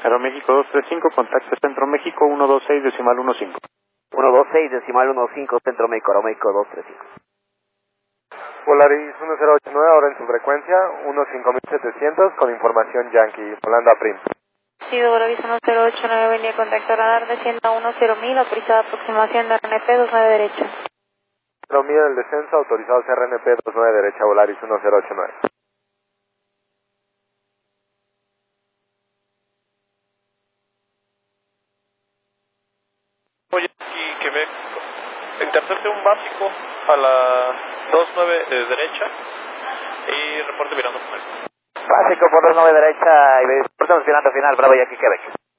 Aeroméxico 235, contacto Centro México 126 decimal 15. 126 decimal 15, Centro México, Aeroméxico 235. Volaris 1089, ahora en su frecuencia, 15700, con información Yankee, volando a Prim. Sí, Volaris 1089, venía contacto radar descienda 10.000, autorizada aproximación de RNP 29 derecha. Lo mío del descenso, autorizados RNP 29 derecha, Volaris 1089. Oye, y que me intercepte un básico a la 29 derecha y reporte mirando por él. Básico por 29 derecha y reportamos final, Bravo Yankee, Quebec.